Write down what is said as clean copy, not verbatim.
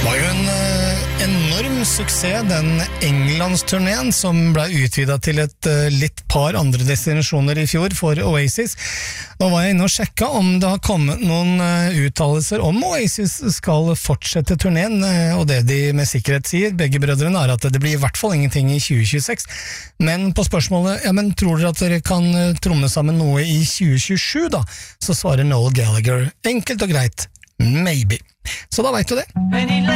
Var jo en enorm suksess, den Englandsturneen som ble utvidet til et litt par andre destinasjoner i fjor for Oasis. Nå var jeg inne og sjekket om det har kommet noen uttalelser om Oasis skal fortsette turneen, og det de med sikkerhet sier, begge brødrene, er at det blir i hvert fall ingenting i 2026. Men på spørsmålet, ja, men tror dere at dere kan tromme sammen noe i 2027 da? Så svarer Noel Gallagher enkelt og greit, maybe. Så da vet du det.